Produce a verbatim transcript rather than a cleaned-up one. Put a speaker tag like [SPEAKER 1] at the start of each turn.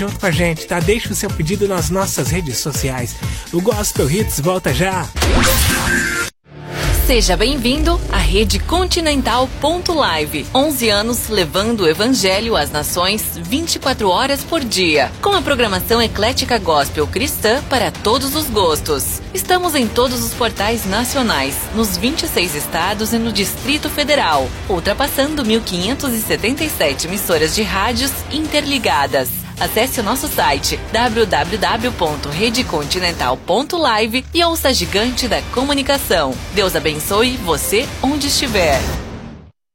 [SPEAKER 1] junto com a gente, tá? Deixe o seu pedido nas nossas redes sociais. O Gospel Hits volta já.
[SPEAKER 2] Seja bem-vindo à Rede Continental ponto live. onze anos levando o Evangelho às nações vinte e quatro horas por dia. Com a programação eclética gospel cristã para todos os gostos. Estamos em todos os portais nacionais, nos vinte e seis estados e no Distrito Federal, ultrapassando mil quinhentas e setenta e sete emissoras de rádios interligadas. Acesse o nosso site w w w ponto rede continental ponto live e ouça a gigante da comunicação. Deus abençoe você onde estiver.